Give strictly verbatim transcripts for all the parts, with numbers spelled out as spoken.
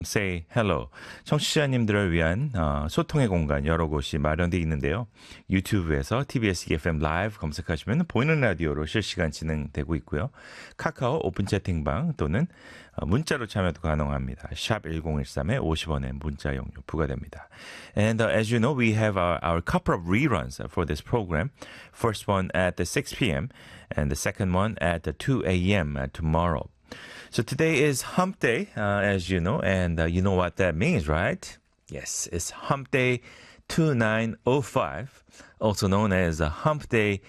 Say hello. 청취자님들을 위한 어, 소통의 공간 여러 곳이 마련되어 있는데요. 유튜브에서 티비에스 이에프엠 라이브 검색하시면 보이는 라디오로 실시간 진행되고 있고요. 카카오 오픈 채팅방 또는 어, 문자로 참여도 가능합니다. 샵 일공일삼에 오십 원의 문자 용료 부과됩니다. And uh, as you know, we have our, our couple of reruns for this program. First one at the six p.m. and the second one at the two a.m. tomorrow. So today is Hump Day, uh, as you know, and uh, you know what that means, right? Yes, it's Hump Day two nine oh five, also known as uh, Hump Day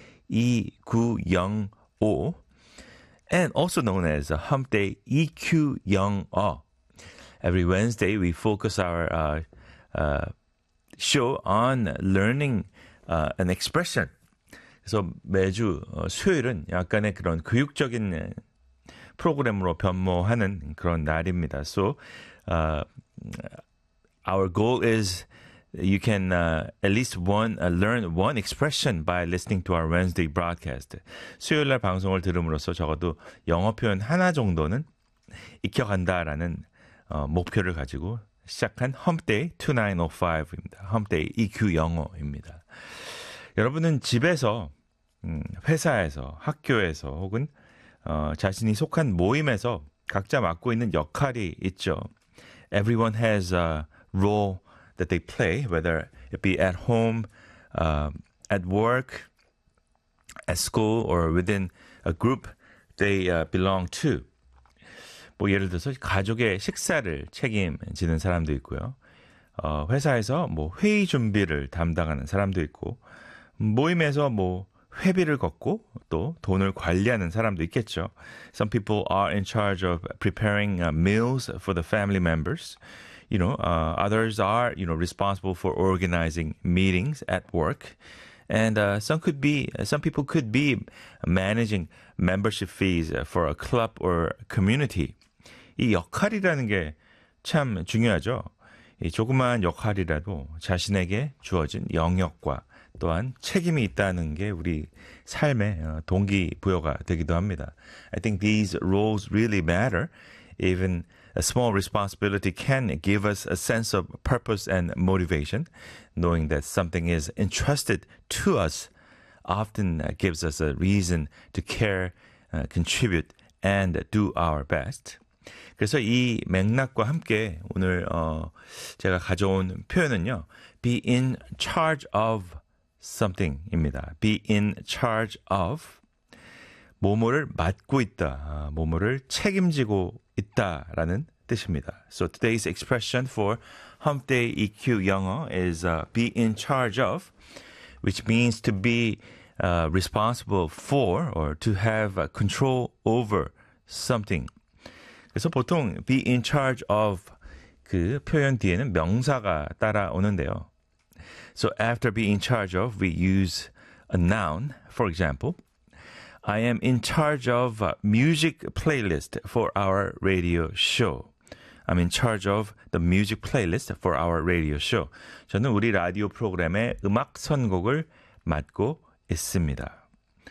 이구영오, and also known as uh, Hump Day 이큐영어. Every Wednesday, we focus our uh, uh, show on learning uh, an expression. 그래서 매주 어, 수요일은 약간의 그런 교육적인 프로그램으로 변모하는 그런 날입니다. So, uh, our goal is you can uh, at least one uh, learn one expression by listening to our Wednesday broadcast. 수요일 날 방송을 들음으로써 적어도 영어 표현 하나 정도는 익혀간다라는 어, 목표를 가지고 시작한 Hump Day 이구일 오입니다. Hump Day 이큐 영어입니다. 여러분은 집에서, 음, 회사에서, 학교에서 혹은 어, 자신이 속한 모임에서 각자 맡고 있는 역할이 있죠. Everyone has a role that they play, whether it be at home, uh, at work, at school, or within a group they uh, belong to. 뭐 예를 들어서 가족의 식사를 책임지는 사람도 있고요. 어, 회사에서 뭐 회의 준비를 담당하는 사람도 있고, 모임에서 뭐 회비를 걷고 또 돈을 관리하는 사람도 있겠죠. Some people are in charge of preparing uh, meals for the family members. You know, uh, others are, you know, responsible for organizing meetings at work. And uh, some could be, some people could be managing membership fees for a club or community. 이 역할이라는 게 참 중요하죠. 이 조그마한 역할이라도 자신에게 주어진 영역과 또한 책임이 있다는 게 우리 삶의 동기부여가 되기도 합니다. I think these roles really matter. Even a small responsibility can give us a sense of purpose and motivation. Knowing that something is entrusted to us often gives us a reason to care, uh, contribute, and do our best. 그래서 이 맥락과 함께 오늘 어, 제가 가져온 표현은요. Be in charge of something입니다. Be in charge of 뭐뭐를 맡고 있다, 뭐뭐를 책임지고 있다라는 뜻입니다. So today's expression for Hump Day 이큐 영어 is uh, be in charge of, which means to be uh, responsible for or to have uh, control over something. 그래서 보통 be in charge of 그 표현 뒤에는 명사가 따라오는데요. So after being in charge of, we use a noun. For example, I am in charge of a music playlist for our radio show. I'm in charge of the music playlist for our radio show. 저는 우리 라디오 프로그램의 음악 선곡을 맡고 있습니다.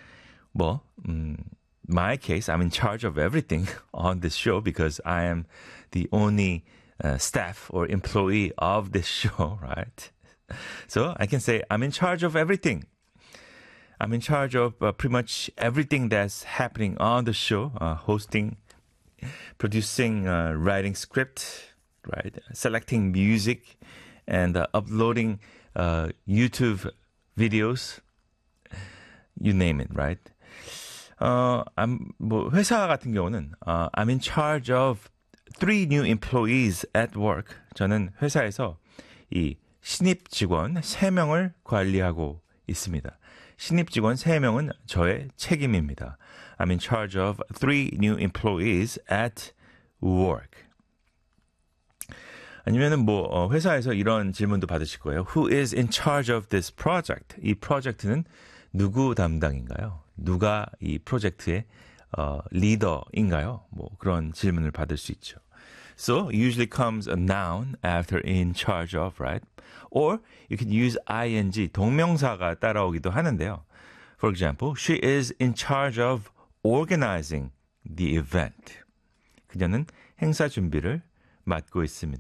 뭐, 음, my case, I'm in charge of everything on this show because I am the only uh, staff or employee of this show, right? So I can say I'm in charge of everything. I'm in charge of uh, pretty much everything that's happening on the show, uh, hosting, producing, uh, writing script, right, selecting music, and uh, uploading uh, YouTube videos. You name it, right? 어, I'm, 뭐 회사 같은 경우는 uh, I'm in charge of three new employees at work. 저는 회사에서 이 신입 직원 세 명을 관리하고 있습니다. 신입 직원 세 명은 저의 책임입니다. I'm in charge of three new employees at work. 아니면은 뭐 어, 회사에서 이런 질문도 받으실 거예요. Who is in charge of this project? 이 프로젝트는 누구 담당인가요? 누가 이 프로젝트의 어, 리더인가요? 뭐 그런 질문을 받을 수 있죠. So usually comes a noun after in charge of, right? Or you can use ing, 동명사가 따라오기도 하는데요. For example, she is in charge of organizing the event. 그녀는 행사 준비를 맡고 있습니다.